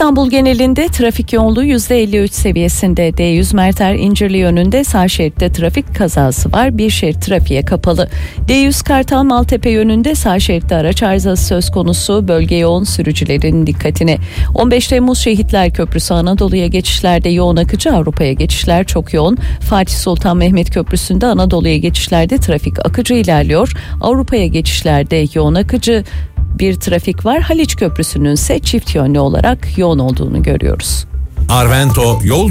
İstanbul genelinde trafik yoğunluğu %53 seviyesinde. D100 Merter İncirli yönünde sağ şeritte trafik kazası var. Bir şerit trafiğe kapalı. D100 Kartal Maltepe yönünde sağ şeritte araç arızası söz konusu. Bölge yoğun, sürücülerin dikkatine. 15 Temmuz Şehitler Köprüsü Anadolu'ya geçişlerde yoğun akıcı, Avrupa'ya geçişler çok yoğun. Fatih Sultan Mehmet Köprüsü'nde Anadolu'ya geçişlerde trafik akıcı ilerliyor. Avrupa'ya geçişlerde yoğun akıcı bir trafik var. Haliç Köprüsü'nün ise çift yönlü olarak yoğun olduğunu görüyoruz. Arvento yol